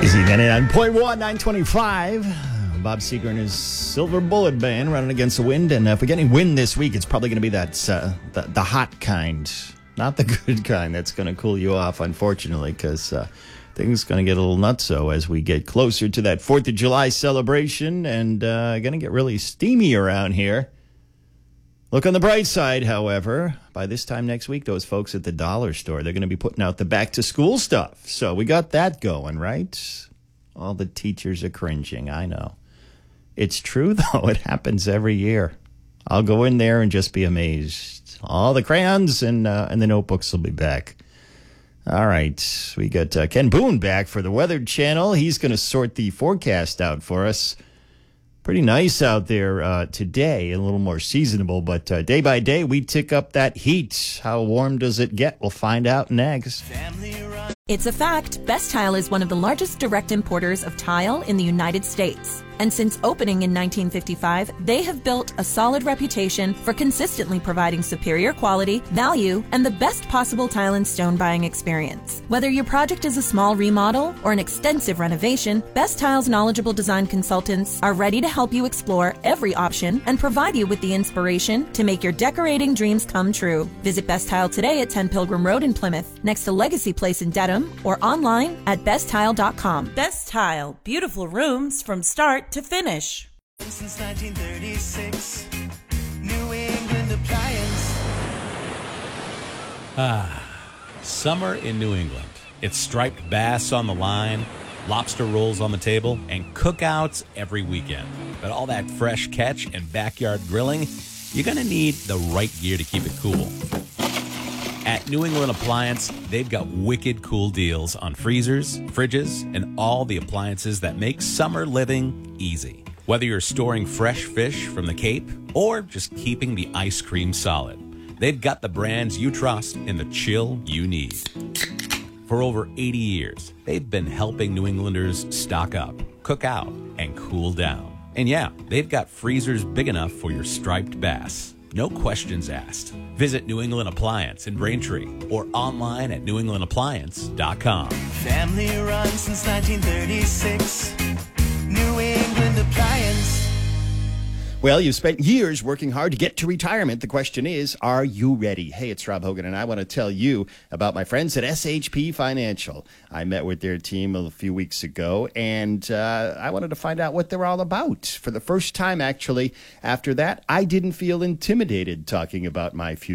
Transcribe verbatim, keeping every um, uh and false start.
Easy ninety-nine point one, nine twenty-five. Bob Seger and his Silver Bullet Band running against the wind. And uh, if we're getting wind this week, it's probably going to be that uh, the, the hot kind, not the good kind. That's going to cool you off, unfortunately, because uh, things going to get a little nutso as we get closer to that fourth of July celebration and uh, going to get really steamy around here. Look on the bright side, however. By this time next week, those folks at the dollar store, they're going to be putting out the back-to-school stuff. So we got that going, right? All the teachers are cringing, I know. It's true, though. It happens every year. I'll go in there and just be amazed. All the crayons and uh, and the notebooks will be back. All right. We got uh, Ken Boone back for the Weather Channel. He's going to sort the forecast out for us. Pretty nice out there uh, today, a little more seasonable, but uh, day by day we tick up that heat. How warm does it get? We'll find out next. It's a fact, Best Tile is one of the largest direct importers of tile in the United States. And since opening in nineteen fifty-five, they have built a solid reputation for consistently providing superior quality, value, and the best possible tile and stone buying experience. Whether your project is a small remodel or an extensive renovation, Best Tile's knowledgeable design consultants are ready to help you explore every option and provide you with the inspiration to make your decorating dreams come true. Visit Best Tile today at ten Pilgrim Road in Plymouth, next to Legacy Place in Dedham, or online at best tile dot com. Best Tile, beautiful rooms from start to finish. Since nineteen thirty-six, New England Appliance. Ah, summer in New England. It's striped bass on the line, lobster rolls on the table, and cookouts every weekend. But all that fresh catch and backyard grilling, you're going to need the right gear to keep it cool. At New England Appliance, they've got wicked cool deals on freezers, fridges, and all the appliances that make summer living easy. Whether you're storing fresh fish from the Cape or just keeping the ice cream solid, they've got the brands you trust in the chill you need. For over eighty years, they've been helping New Englanders stock up, cook out, and cool down. And yeah, they've got freezers big enough for your striped bass. No questions asked. Visit New England Appliance in Braintree or online at new england appliance dot com. Family run since nineteen thirty-six, New England Appliance. Well, you've spent years working hard to get to retirement. The question is, are you ready? Hey, it's Rob Hogan, and I want to tell you about my friends at S H P Financial. I met with their team a few weeks ago, and uh, I wanted to find out what they're all about. For the first time, actually, after that, I didn't feel intimidated talking about my future.